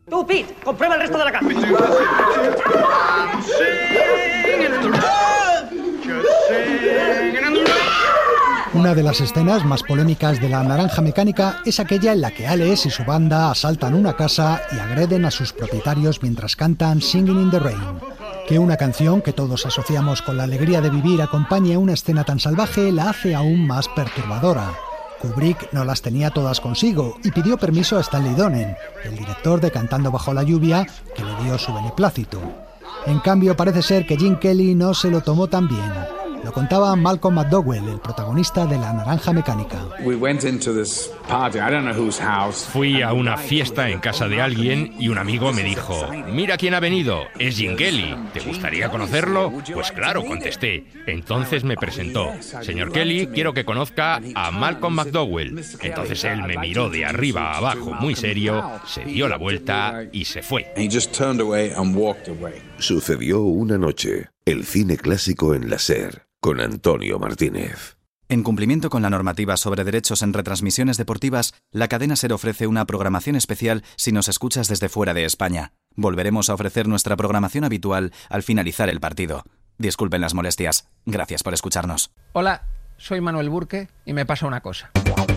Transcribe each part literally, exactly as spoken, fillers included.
Tú, Pete, comprueba el resto de la casa. Una de las escenas más polémicas de La Naranja Mecánica es aquella en la que Alex y su banda asaltan una casa y agreden a sus propietarios mientras cantan Singing in the Rain. Que una canción que todos asociamos con la alegría de vivir acompañe a una escena tan salvaje la hace aún más perturbadora. Kubrick no las tenía todas consigo y pidió permiso a Stanley Donen, el director de Cantando bajo la lluvia, que le dio su beneplácito. En cambio, parece ser que Gene Kelly no se lo tomó tan bien. Lo contaba Malcolm McDowell, el protagonista de La Naranja Mecánica. Fui a una fiesta en casa de alguien y un amigo me dijo: mira quién ha venido, es Gene Kelly, ¿te gustaría conocerlo? Pues claro, contesté. Entonces me presentó: señor Kelly, quiero que conozca a Malcolm McDowell. Entonces él me miró de arriba a abajo muy serio, se dio la vuelta y se fue. Sucedió una noche. El cine clásico en la SER, con Antonio Martínez. En cumplimiento con la normativa sobre derechos en retransmisiones deportivas, la cadena SER ofrece una programación especial si nos escuchas desde fuera de España. Volveremos a ofrecer nuestra programación habitual al finalizar el partido. Disculpen las molestias. Gracias por escucharnos. Hola, soy Manuel Burke y me pasa una cosa.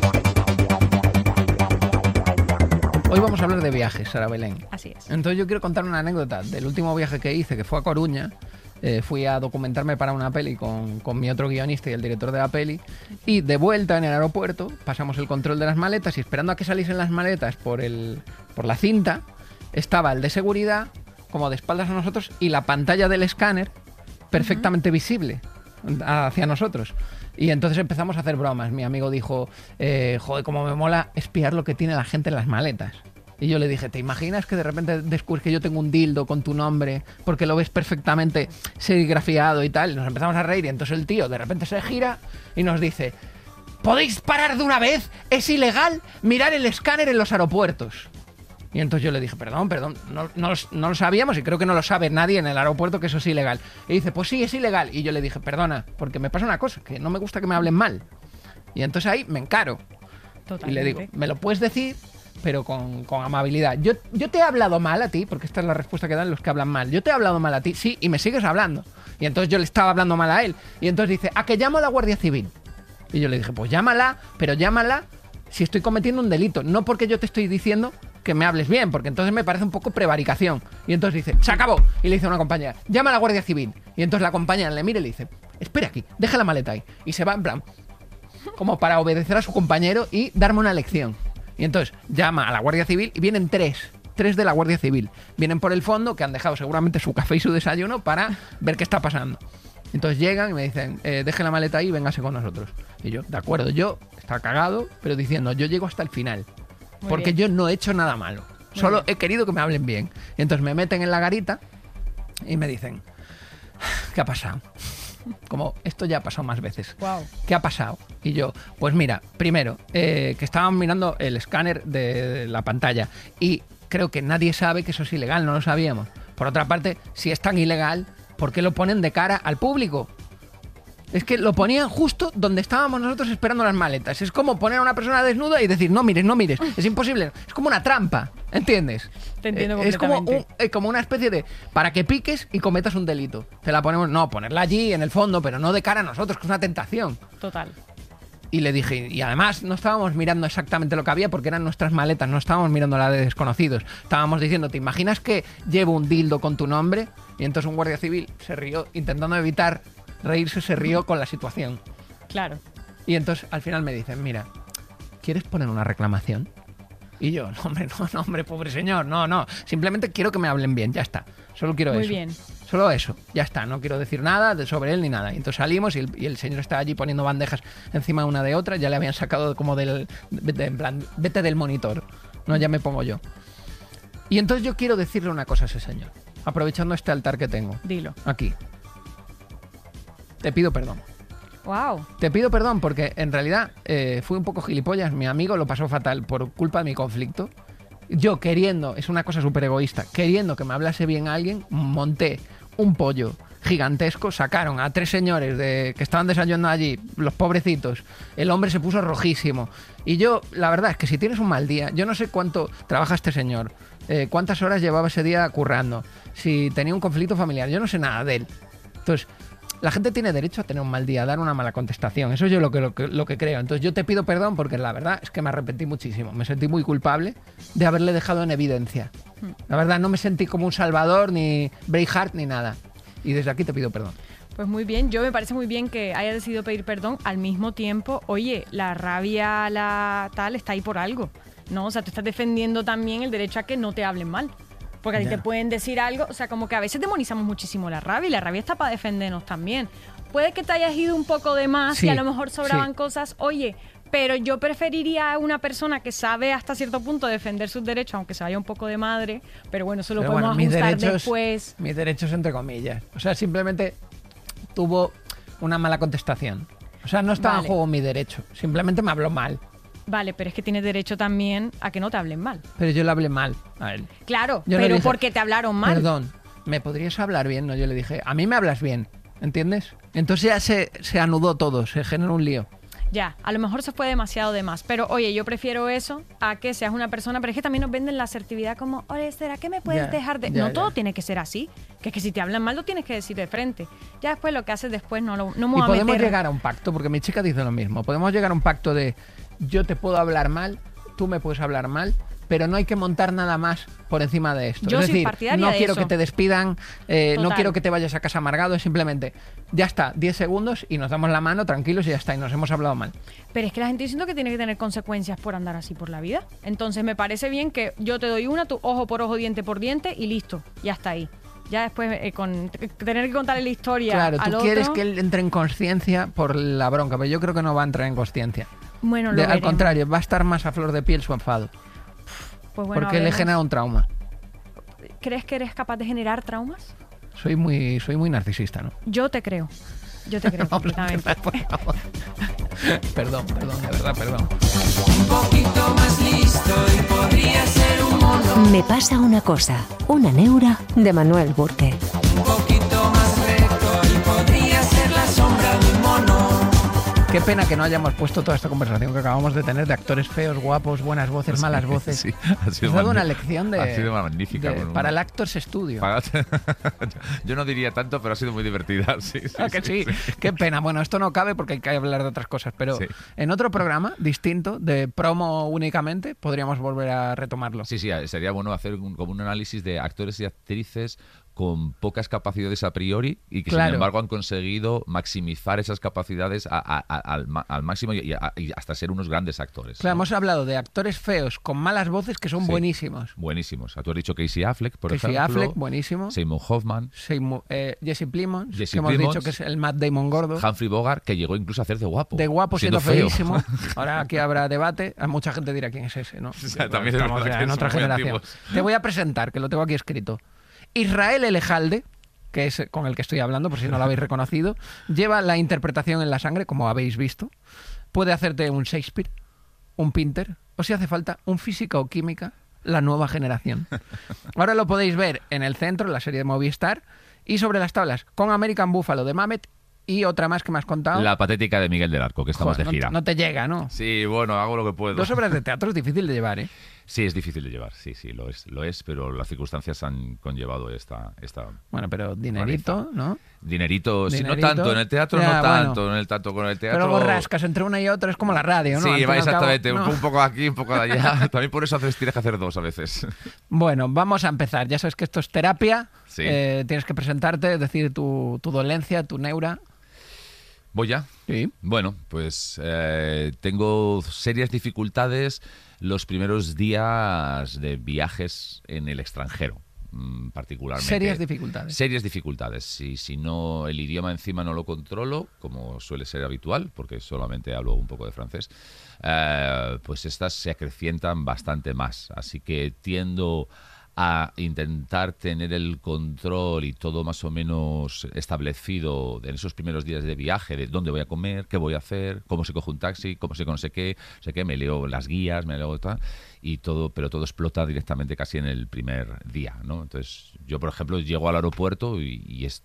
Hoy vamos a hablar de viajes, Sara Belén. Así es. Entonces yo quiero contar una anécdota del último viaje que hice, que fue a Coruña. Eh, fui a documentarme para una peli con, con mi otro guionista y el director de la peli, y de vuelta en el aeropuerto pasamos el control de las maletas y esperando a que saliesen las maletas por, el, por la cinta estaba el de seguridad como de espaldas a nosotros y la pantalla del escáner perfectamente uh-huh. visible hacia nosotros. Y entonces empezamos a hacer bromas. Mi amigo dijo, eh, joder, cómo me mola espiar lo que tiene la gente en las maletas. Y yo le dije, ¿te imaginas que de repente descubres que yo tengo un dildo con tu nombre porque lo ves perfectamente serigrafiado y tal? Y nos empezamos a reír y entonces el tío de repente se gira y nos dice, ¿podéis parar de una vez? Es ilegal mirar el escáner en los aeropuertos. Y entonces yo le dije, perdón, perdón, no, no, no lo sabíamos y creo que no lo sabe nadie en el aeropuerto que eso es ilegal. Y dice, pues sí, es ilegal. Y yo le dije, perdona, porque me pasa una cosa, que no me gusta que me hablen mal. Y entonces ahí me encaro. Totalmente. Y le digo, ¿me lo puedes decir? Pero con, con amabilidad. Yo, yo te he hablado mal a ti, porque esta es la respuesta que dan los que hablan mal. Yo te he hablado mal a ti, sí, y me sigues hablando. Y entonces yo le estaba hablando mal a él. Y entonces dice, ¿a que llamo a la Guardia Civil? Y yo le dije, pues llámala, pero llámala si estoy cometiendo un delito. No porque yo te estoy diciendo que me hables bien, porque entonces me parece un poco prevaricación. Y entonces dice, se acabó. Y le dice a una compañera, llama a la Guardia Civil. Y entonces la compañera le mira y le dice, espera aquí, deja la maleta ahí. Y se va en plan, como para obedecer a su compañero y darme una lección. Y entonces llama a la Guardia Civil y vienen tres, tres de la Guardia Civil. Vienen por el fondo, que han dejado seguramente su café y su desayuno para ver qué está pasando. Entonces llegan y me dicen, eh, deje la maleta ahí y véngase con nosotros. Y yo, de acuerdo, yo estaba cagado, pero diciendo, yo llego hasta el final. Muy porque bien. Yo no he hecho nada malo. Muy Solo bien. He querido que me hablen bien. Y entonces me meten en la garita y me dicen, ¿qué ha pasado? Como, esto ya ha pasado más veces. Wow. ¿Qué ha pasado? Y yo, pues mira, primero, eh, que estaban mirando el escáner de la pantalla y creo que nadie sabe que eso es ilegal, no lo sabíamos. Por otra parte, si es tan ilegal, ¿por qué lo ponen de cara al público? Es que lo ponían justo donde estábamos nosotros esperando las maletas. Es como poner a una persona desnuda y decir, no mires, no mires. Es imposible. Es como una trampa, ¿entiendes? Te entiendo eh, completamente. Es como, un, es como una especie de, para que piques y cometas un delito. Te la ponemos, no, ponerla allí en el fondo, pero no de cara a nosotros, que es una tentación. Total. Y le dije, y además no estábamos mirando exactamente lo que había porque eran nuestras maletas, no estábamos mirando la de desconocidos. Estábamos diciendo, ¿te imaginas que llevo un dildo con tu nombre? Y entonces un guardia civil se rió, intentando evitar reírse, se rió con la situación. Claro. Y entonces al final me dicen, mira, ¿quieres poner una reclamación? Y yo, no hombre, no, no hombre, pobre señor, no, no. Simplemente quiero que me hablen bien, ya está. Solo quiero Muy eso. Muy bien. Solo eso, ya está. No quiero decir nada de sobre él ni nada. Y entonces salimos y el, y el señor estaba allí poniendo bandejas encima una de otra. Ya le habían sacado como del... De, en plan, vete del monitor. No, ya me pongo yo. Y entonces yo quiero decirle una cosa a ese señor. Aprovechando este altar que tengo. Dilo. Aquí. Te pido perdón. Wow. Te pido perdón porque en realidad eh, fui un poco gilipollas. Mi amigo lo pasó fatal por culpa de mi conflicto. Yo queriendo, es una cosa súper egoísta, queriendo que me hablase bien alguien, monté un pollo gigantesco, sacaron a tres señores de, que estaban desayunando allí, los pobrecitos, el hombre se puso rojísimo. Y yo, la verdad es que si tienes un mal día, yo no sé cuánto trabaja este señor, eh, cuántas horas llevaba ese día currando, si tenía un conflicto familiar, yo no sé nada de él. Entonces, la gente tiene derecho a tener un mal día, a dar una mala contestación. Eso es yo lo que, lo, que, lo que creo. Entonces yo te pido perdón porque la verdad es que me arrepentí muchísimo. Me sentí muy culpable de haberle dejado en evidencia. La verdad, no me sentí como un salvador, ni Braveheart, ni nada. Y desde aquí te pido perdón. Pues muy bien, yo me parece muy bien que haya decidido pedir perdón. Al mismo tiempo, oye, la rabia, la tal, está ahí por algo, ¿no? O sea, tú estás defendiendo también el derecho a que no te hablen mal. Porque a ti Ya. te pueden decir algo, o sea, como que a veces demonizamos muchísimo la rabia y la rabia está para defendernos también. Puede que te hayas ido un poco de más Sí, y a lo mejor sobraban sí. cosas, oye, pero yo preferiría a una persona que sabe hasta cierto punto defender sus derechos, aunque se vaya un poco de madre, pero bueno, eso lo Pero podemos bueno, mis ajustar derechos, después. mis derechos entre comillas. O sea, simplemente tuvo una mala contestación. O sea, no estaba Vale. en juego mi derecho. Simplemente me habló mal. Vale, pero es que tienes derecho también a que no te hablen mal. Pero yo le hablé mal a él. Claro, Yo le pero dije, porque te hablaron mal. Perdón, ¿me podrías hablar bien? No, yo le dije, a mí me hablas bien, ¿entiendes? Entonces ya se, se anudó todo, se generó un lío. Ya, a lo mejor se fue demasiado de más. Pero oye, yo prefiero eso a que seas una persona. Pero es que también nos venden la asertividad como, oye, ¿será que me puedes Ya, dejar de...? ya, no ya. todo tiene que ser así. Que es que si te hablan mal lo tienes que decir de frente. Ya después lo que haces después no lo no me Y voy a podemos meter. llegar a un pacto, porque mi chica dice lo mismo. Podemos llegar a un pacto de yo te puedo hablar mal, tú me puedes hablar mal, pero no hay que montar nada más por encima de esto. Yo es soy decir, partidaria no de quiero eso. que te despidan, eh, no Total. quiero que te vayas a casa amargado, es simplemente, ya está, diez segundos y nos damos la mano tranquilos y ya está, y nos hemos hablado mal. Pero es que la gente diciendo que tiene que tener consecuencias por andar así por la vida. Entonces me parece bien que yo te doy una, tu ojo por ojo, diente por diente y listo. Ya está ahí. Ya después eh, con t- tener que contarle la historia Claro, al tú otro. quieres que él entre en conciencia por la bronca, pero yo creo que no va a entrar en conciencia. Bueno, lo De- Al veremos. contrario, va a estar más a flor de piel su enfado, Pues bueno, porque le veremos. genera un trauma. ¿Crees que eres capaz de generar traumas? Soy muy, soy muy narcisista, ¿no? Yo te creo. Yo te creo Vamos a completamente. empezar, por favor. Perdón, perdón, de verdad, perdón. Me pasa una cosa, una neura de Manuel Burke. Qué pena que no hayamos puesto toda esta conversación que acabamos de tener de actores feos, guapos, buenas voces, malas voces. Sí, ha sido Has dado una magnífica. lección de, Ha sido magnífica. de- Bueno, para el una- Actors Studio. Para- Yo no diría tanto, pero ha sido muy divertida. Sí, sí, Ah, que sí. Qué pena. Bueno, esto no cabe porque hay que hablar de otras cosas, pero Sí. en otro programa distinto, de promo únicamente, podríamos volver a retomarlo. Sí, sí, sería bueno hacer un- como un análisis de actores y actrices con pocas capacidades a priori y que Claro. sin embargo han conseguido maximizar esas capacidades a- a- a- al, ma- al máximo y, a- y hasta ser unos grandes actores. Claro, ¿no? hemos hablado de actores feos con malas voces que son Sí. buenísimos. Buenísimos. Tú has dicho Casey Affleck, por Casey ejemplo. Affleck, buenísimo. Seymour Hoffman. Seymour- eh, Jesse Plimons, Jesse que hemos Plimons. dicho que es el Matt Damon gordo. Humphrey Bogart, que llegó incluso a hacer de guapo. De guapo siendo, feo. feísimo. Ahora aquí habrá debate. A mucha gente dirá quién es ese, ¿no? sea, también es Estamos verdad ya que en son otra muy generación. antiguos. Te voy a presentar, que lo tengo aquí escrito. Israel Elejalde, que es con el que estoy hablando, por si no lo habéis reconocido, lleva la interpretación en la sangre, como habéis visto. Puede hacerte un Shakespeare, un Pinter, o si hace falta, un física o química, la nueva generación. Ahora lo podéis ver en el centro, en la serie de Movistar, y sobre las tablas, con American Buffalo de Mamet y otra más que me has contado. La patética de Miguel del Arco, que estamos Joder, de gira. no, no te llega, ¿no? Sí, bueno, hago lo que puedo. Dos obras de teatro es difícil de llevar, ¿eh? Sí, es difícil de llevar, sí, sí, lo es, lo es, pero las circunstancias han conllevado esta... esta Bueno, pero dinerito, ¿no? Dinerito, sí, no Dinerito. tanto, en el teatro Ya, no bueno. tanto, en el tanto con el teatro... Pero luego rascas entre una y otra, es como la radio, ¿no? Sí, Al fin va y al cabo, exactamente, ¿no? un poco de aquí, un poco de allá. También por eso haces, tienes que hacer dos a veces. Bueno, vamos a empezar. Ya sabes que esto es terapia. Sí. Eh, tienes que presentarte, decir tu, tu dolencia, tu neura. ¿Voy ya? Sí. Bueno, pues eh, tengo serias dificultades los primeros días de viajes en el extranjero, mm, particularmente. Serias dificultades. Serias dificultades. Si, si no, el idioma encima no lo controlo, como suele ser habitual, porque solamente hablo un poco de francés, eh, pues estas se acrecientan bastante más. Así que tiendo a intentar tener el control y todo más o menos establecido en esos primeros días de viaje, de dónde voy a comer, qué voy a hacer, cómo se coge un taxi, cómo se conoce qué, sé qué, me leo las guías, me leo tal, y todo, pero todo explota directamente casi en el primer día, ¿no? Entonces, yo, por ejemplo, llego al aeropuerto y, y estoy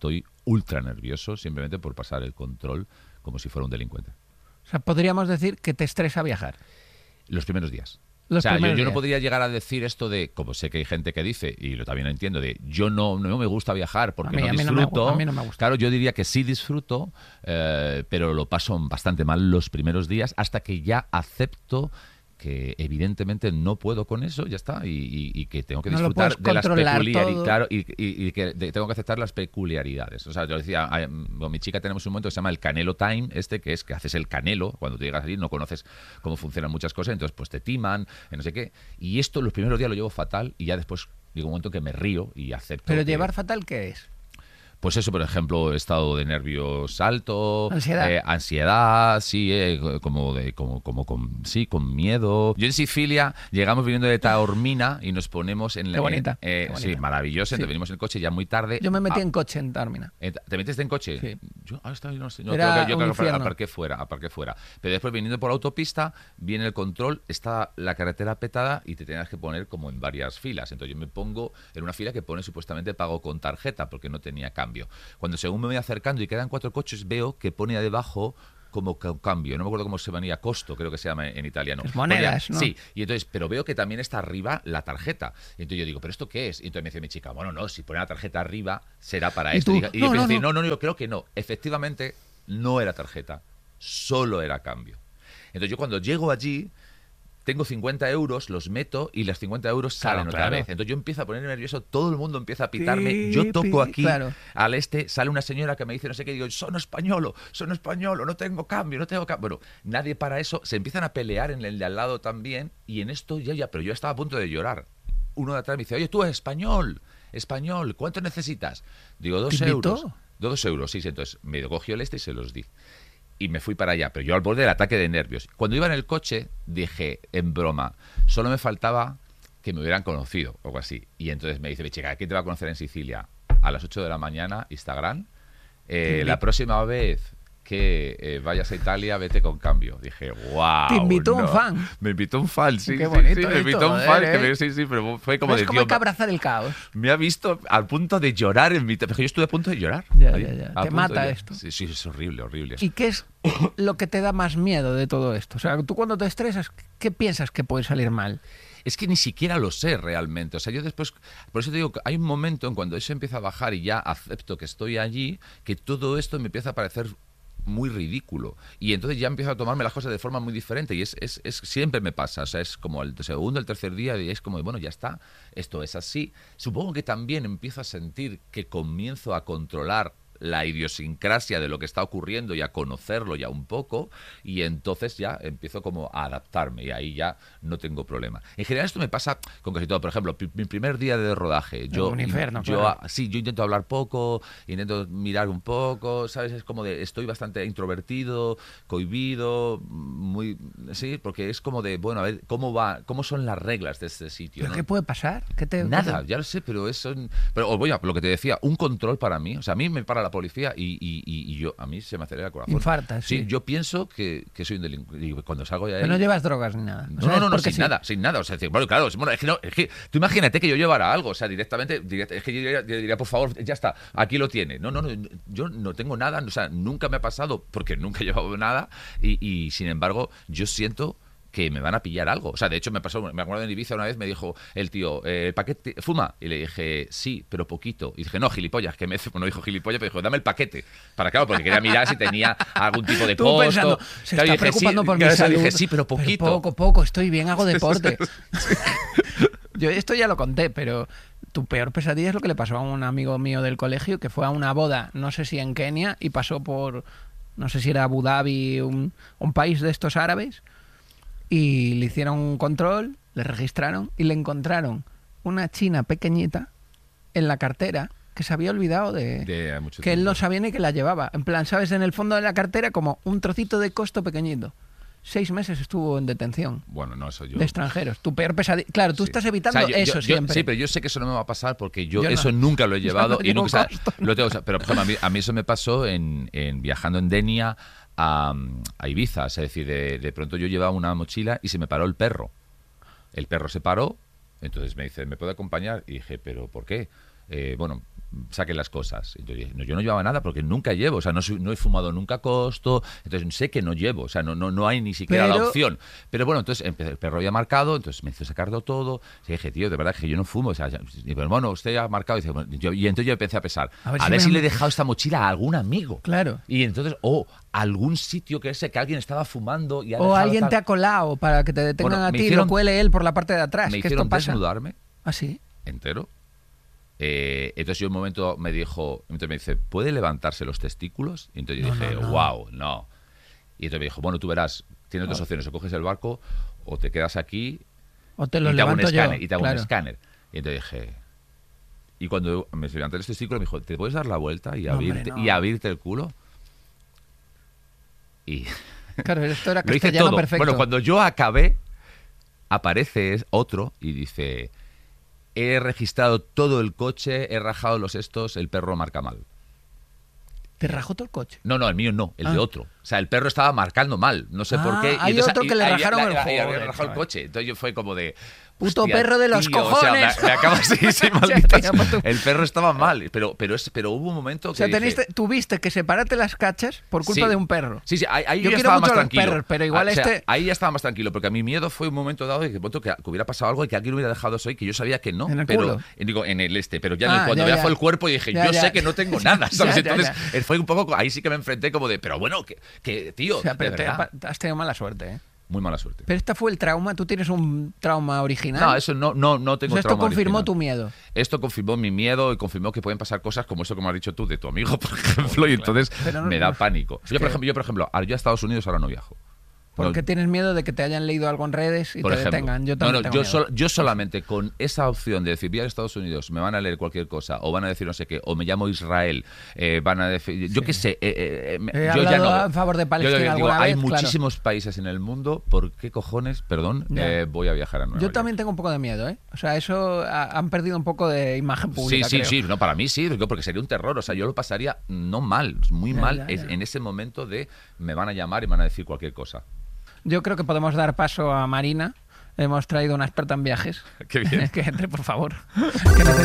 ultra nervioso simplemente por pasar el control como si fuera un delincuente. O sea, podríamos decir que te estresa viajar. Los primeros días. Los o sea, yo, yo no días. podría llegar a decir esto de, como sé que hay gente que dice, y lo también lo entiendo, de yo no, no me gusta viajar porque A mí- no a mí no me disfruto. gu- a mí no me gusta. Claro, yo diría que sí disfruto, eh, pero lo paso bastante mal los primeros días hasta que ya acepto que evidentemente no puedo con eso, ya está, y, y- y que tengo que No lo disfrutar puedes de las controlar peculiaridades, todo. claro, y, y- y que de- tengo que aceptar las peculiaridades. O sea, yo decía, ay, con mi chica tenemos un momento que se llama el canelo time, este que es que haces el canelo, cuando tú llegas allí no conoces cómo funcionan muchas cosas, entonces pues te timan, eh, no sé qué, y esto los primeros días lo llevo fatal y ya después digo un momento que me río y acepto. Pero que- llevar fatal, ¿qué es? Pues eso, por ejemplo, estado de nervios alto, Ansiedad. eh, ansiedad, sí, eh, como de, como, como con, sí, con miedo. Yo en Sicilia llegamos viniendo de Taormina y nos ponemos en la, Qué bonita, eh, qué bonita. sí, maravilloso. Entonces Sí. venimos en el coche ya muy tarde. Yo me metí Ah, en coche en Tármina. eh, ¿Te metiste en coche? Sí. Yo, ah, está, no sé, no, Era creo que yo un creo que infierno. aparqué fuera, aparqué fuera. Pero después viniendo por autopista, viene el control, está la carretera petada y te tenías que poner como en varias filas. Entonces yo me pongo en una fila que pone supuestamente pago con tarjeta porque no tenía cambio. Cuando según me voy acercando y quedan cuatro coches, veo que pone debajo como ca- cambio, no me acuerdo cómo se venía, costo, creo que se llama en italiano. Es monedas, Ponía- ¿no? Sí, y entonces, pero veo que también está arriba la tarjeta. Y entonces yo digo, ¿pero esto qué es? Y entonces me dice mi chica, bueno, no, si pone la tarjeta arriba, será para Y esto. tú, Y, y no, yo no, pensé, no. no, no, no, yo creo que no. Efectivamente, no era tarjeta, solo era cambio. Entonces yo cuando llego allí, tengo cincuenta euros, los meto y los cincuenta euros Claro, salen otra claro. vez. Entonces yo empiezo a ponerme nervioso, todo el mundo empieza a pitarme. Pi, Yo toco pi, aquí claro. al este, sale una señora que me dice no sé qué, y digo, son españolo, son españolo, no tengo cambio, no tengo cambio. Bueno, nadie para eso, se empiezan a pelear en el de al lado también, y en esto ya, ya, pero yo estaba a punto de llorar. Uno de atrás me dice, oye, tú, español, español, ¿cuánto necesitas? Digo, dos ¿Te invitó? euros. Dos euros, sí, sí, entonces me cogió el este y se los di. Y me fui para allá, pero yo al borde del ataque de nervios. Cuando iba en el coche, dije, en broma, solo me faltaba que me hubieran conocido, o algo así. Y entonces me dice, mi chica, ¿quién te va a conocer en Sicilia? A las ocho de la mañana, Instagram. Eh, la próxima vez que eh, vayas a Italia, vete con cambio. Dije, wow. Te invitó un no". fan. Me invitó un fan, sí. Qué sí, bonito sí, me esto, invitó un joder, fan. Que ¿eh? me, sí, sí, pero fue como ¿Ves de cómo hay tío, que abrazar el caos? me ha visto al punto de llorar en mi... Porque yo estuve a punto de llorar. Ya, ahí, ya, ya. a Te punto mata de llorar. esto. Sí, sí, es horrible, horrible. ¿Y qué es lo que te da más miedo de todo esto? O sea, tú cuando te estresas, ¿qué piensas que puede salir mal? Es que ni siquiera lo sé realmente. O sea, yo después... Por eso te digo que hay un momento en cuando eso empieza a bajar y ya acepto que estoy allí, que todo esto me empieza a parecer muy ridículo. Y entonces ya empiezo a tomarme las cosas de forma muy diferente. Y es, es, es siempre me pasa. O sea, es como el segundo, el tercer día, y es como, bueno, ya está, esto es así. Supongo que también empiezo a sentir que comienzo a controlar la idiosincrasia de lo que está ocurriendo y a conocerlo ya un poco, y entonces ya empiezo como a adaptarme y ahí ya no tengo problema. En general esto me pasa con casi todo. Por ejemplo, pi- mi primer día de rodaje, yo, Un infierno, yo claro. ah, sí, yo intento hablar poco, intento mirar un poco, ¿sabes? Es como de, estoy bastante introvertido, cohibido, muy, sí, porque es como de, bueno, a ver, ¿cómo va, cómo son las reglas de este sitio? ¿Pero ¿no? qué puede pasar? ¿Qué te, Nada, qué te- ya lo sé, pero eso... Pero os voy a lo que te decía, un control para mí. O sea, a mí me para la policía y, y, y- y yo a mí se me acelera el corazón. Infartas, Sí, sí. yo pienso que, que soy un delincuente. Y cuando salgo de ahí... Pero no llevas drogas ni nada. O No, sea, no, es no, no, porque sin sí. nada, sin nada. O sea, es decir, bueno, claro, es- bueno, es que no, es que tú imagínate que yo llevara algo, o sea, directamente, direct- es que yo diría, yo diría, por favor, ya está, aquí lo tiene. No, no, no, yo no tengo nada, o sea, nunca me ha pasado, porque nunca he llevado nada, y, y sin embargo, yo siento que me van a pillar algo. O sea, de hecho me pasó, me acuerdo en Ibiza una vez, me dijo el tío, eh, ¿el paquete fuma? Y le dije, sí, pero poquito. Y dije, no, gilipollas, que me... No dijo gilipollas, pero dijo, dame el paquete. Para claro, porque quería mirar si tenía algún tipo de Tú costo. pensando, se Claro, y está dije, sí, preocupando por mi claro, salud. dije, sí, pero poquito. poco, poco, estoy bien, hago deporte. Yo esto ya lo conté, pero tu peor pesadilla es lo que le pasó a un amigo mío del colegio que fue a una boda, no sé si en Kenia, y pasó por, no sé si era Abu Dhabi, un, un país de estos árabes, y le hicieron un control, le registraron y le encontraron una china pequeñita en la cartera que se había olvidado de, De mucho que él tiempo. no sabía ni que la llevaba. En plan, ¿sabes? En el fondo de la cartera como un trocito de costo pequeñito. Seis meses estuvo en detención Bueno, no, eso yo... de extranjeros. Tu peor pesadilla. Claro, tú Sí. estás evitando O sea, yo- eso yo- yo- siempre. Sí, pero yo sé que eso no me va a pasar porque yo, Yo no. eso nunca lo he Yo llevado no y llevo nunca costo. lo tengo. O sea, pero por ejemplo, a mí, a mí eso me pasó en, en viajando en Denia a, a Ibiza. Es decir, de, de pronto yo llevaba una mochila y se me paró el perro. El perro se paró, entonces me dice, ¿me puede acompañar? Y dije, ¿pero por qué? eh, bueno, saquen las cosas. Entonces, no, yo no llevaba nada porque nunca llevo, o sea, no, soy, no he fumado nunca costo, entonces sé que no llevo, o sea, no, no, no hay ni siquiera Pero... la opción. Pero bueno, entonces empecé, el perro ya marcado, entonces me hizo sacarlo todo, y dije, tío, de verdad que yo no fumo, o sea, y, pero bueno, usted ya ha marcado, y, dice, bueno, yo, y entonces yo empecé a pensar, a ver, a si, ver si le he dejado esta mochila a algún amigo. Claro. Y entonces, o oh, algún sitio que ese que alguien estaba fumando y ha o alguien tal... te ha colado para que te detengan bueno, a ti hicieron, y lo cuele él por la parte de atrás. Me que hicieron esto pasa. desnudarme. ¿Ah, sí? Entero. Eh, entonces yo un momento me dijo, entonces me dice, ¿puede levantarse los testículos? Y entonces yo no, dije, no, no. wow, no. Y entonces me dijo, bueno, tú verás, tienes dos opciones, o coges el barco o te quedas aquí o te lo y te hago un levanto yo. escáner, y te hago Claro. un escáner. Y entonces dije, y cuando me levanté los testículos me dijo, ¿te puedes dar la vuelta y, No, abrirte, hombre, no. y abrirte el culo? Y claro, esto era lo hice castellano todo. perfecto. Bueno, cuando yo acabé, aparece otro y dice, he registrado todo el coche, he rajado los estos, el perro marca mal. ¿Te rajó todo el coche? No, no, el mío no, el ah. de otro. O sea, el perro estaba marcando mal, no sé ah, por qué. Y hay entonces, otro que le y, rajaron y, el y, joder, y había rajado el chaval. coche. Entonces yo fue como de... Puto hostia, perro de los tío, cojones. O sea, me, me acaba así, sí, maldita. El perro estaba mal, pero, pero, es, pero hubo un momento que O sea, dije, teniste, tuviste que separarte las cachas por culpa sí, de un perro. Sí, sí, ahí, ahí yo ya quiero estaba mucho más a los tranquilo. perros, pero igual Ah, o sea, este... ahí ya estaba más tranquilo, porque a mi miedo fue un momento dado de que, que, que hubiera pasado algo y que alguien hubiera dejado eso ahí, que yo sabía que no. ¿En el pero, culo? Digo, en el este, pero ya Ah, en el, cuando ya, ya, ya. fue el cuerpo y dije, Ya, yo ya. sé que no tengo nada, ¿sabes? Ya, ya, Entonces ya. fue un poco, ahí sí que me enfrenté como de, pero bueno, que, que tío, O sea, de pero te, verdad. has tenido mala suerte, ¿eh? Muy mala suerte. Pero este fue el trauma. ¿Tú tienes un trauma original? No, eso no, no, no tengo O sea, esto trauma confirmó original. tu miedo. Esto confirmó mi miedo y confirmó que pueden pasar cosas como eso, como has dicho tú, de tu amigo, por ejemplo, y entonces Pero no- me da pánico. Es Yo, por que- ejemplo, yo, por ejemplo, ahora yo a Estados Unidos ahora no viajo. Porque No, tienes miedo de que te hayan leído algo en redes y por te ejemplo. detengan. Yo no, también no, tengo yo, miedo. sol- yo solamente con esa opción de decir, voy a Estados Unidos, me van a leer cualquier cosa, o van a decir no sé qué, o me llamo Israel, eh, van a decir, yo qué sé, eh, eh, eh, He yo ya hablado no. a favor de Palestina yo digo, alguna hay vez, claro. muchísimos países en el mundo, ¿por qué cojones, perdón, Ya. eh, voy a viajar a Nueva Yo York? también tengo un poco de miedo, ¿eh? O sea, eso ha- han perdido un poco de imagen Sí, pública, sí, creo. sí, no, para mí sí, digo, porque sería un terror, o sea, yo lo pasaría no mal, muy Ya, mal ya, es- ya. en ese momento de me van a llamar y me van a decir cualquier cosa. Yo creo que podemos dar paso a Marina. Hemos traído una experta en viajes. Qué bien. Que entre, por favor. Que necesito-